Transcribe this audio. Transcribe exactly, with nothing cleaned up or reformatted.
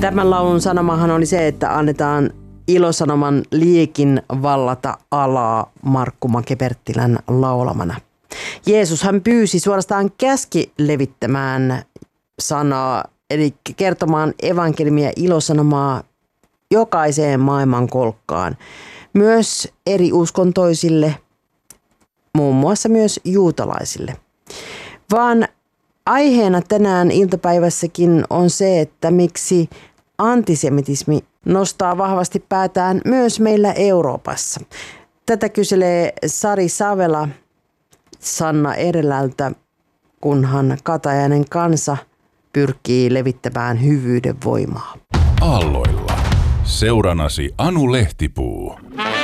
Tämän laulun sanomahan oli se, että annetaan Ilosanoman liekin vallata alaa Markku Make-Perttilän laulamana. Jeesus hän pyysi, suorastaan käski levittämään sanaa, eli kertomaan evankeliumia ilosanomaa jokaiseen maailmankolkkaan, myös eri uskontoisille, muun muassa myös juutalaisille. Vaan aiheena tänään iltapäivässäkin on se, että miksi antisemitismi nostaa vahvasti päätään myös meillä Euroopassa. Tätä kyselee Sari Savela Sanna Erelältä, kunhan Katajainen kansa pyrkii levittämään hyvyyden voimaa. Aalloilla. Seuranasi Anu Lehtipuu.